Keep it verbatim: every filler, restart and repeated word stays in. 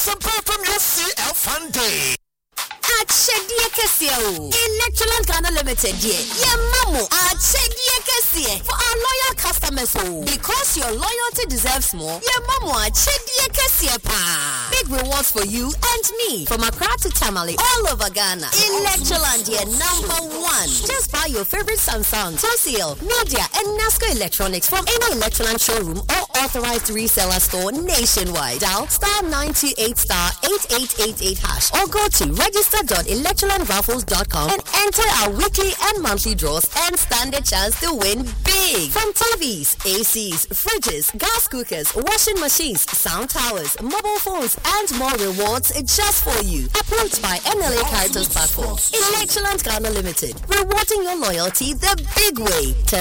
support from your C L Funday. Achedie Kesie o. Electroland Ghana Limited die. Ye mamo. Achedie Kesie for our loyal customers o. Because your loyalty deserves more. Ye mamo Achedie Kesie pa. Big rewards for you and me from Accra to Tamale all over Ghana. Electroland die number one. Just buy your favorite Samsung, Tosil, Media, and Nasco Electronics from any Electroland showroom or authorized reseller store nationwide. Dial star nine two eight star eight eight eight eight hash or go to register dot electroland raffles dot com and enter our weekly and monthly draws and stand a chance to win big. From T Vs, A Cs, fridges, gas cookers, washing machines, sound towers, mobile phones, and more rewards just for you. Approved by N L A Caritas Platform. Electroland Ghana Limited. Rewarding your loyalty the big way.